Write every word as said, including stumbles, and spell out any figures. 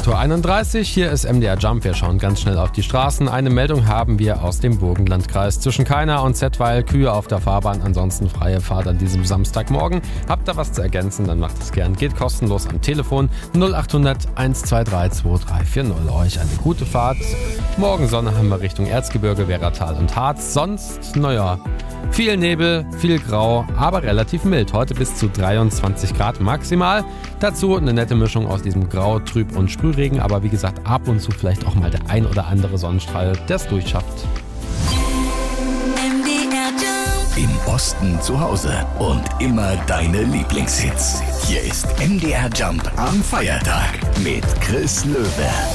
acht Uhr einunddreißig, hier ist M D R Jump. Wir schauen ganz schnell auf die Straßen. Eine Meldung haben wir aus dem Burgenlandkreis. Zwischen Kaina und Zettweil Kühe auf der Fahrbahn, ansonsten freie Fahrt an diesem Samstagmorgen. Habt ihr was zu ergänzen, dann macht es gern. Geht kostenlos am Telefon null acht hundert eins zwei drei zwei drei vier null. Euch eine gute Fahrt. Morgen Sonne haben wir Richtung Erzgebirge, Werratal und Harz. Sonst, naja, viel Nebel, viel Grau, aber relativ mild. Heute bis zu dreiundzwanzig Grad maximal. Dazu eine nette Mischung aus diesem Grau, Trüb und Sprühregen. Aber wie gesagt, ab und zu vielleicht auch mal der ein oder andere Sonnenstrahl, der es durchschafft. Im Osten zu Hause und immer deine Lieblingshits. Hier ist M D R Jump am Feiertag mit Chris Löwe.